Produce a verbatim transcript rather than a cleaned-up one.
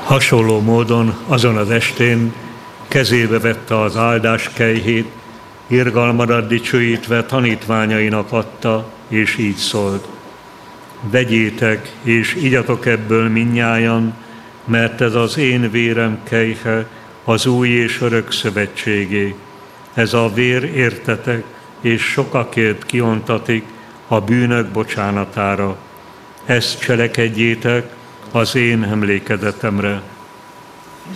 Hasonló módon azon az estén kezébe vette az áldás kejhét, irgalmadat dicsőítve tanítványainak adta, és így szólt: vegyétek, és igyatok ebből mindnyájan, mert ez az én vérem kejhe, az új és örök szövetségé. Ez a vér értetek, és sokakért kiontatik a bűnök bocsánatára. Ezt cselekedjétek az én emlékezetemre.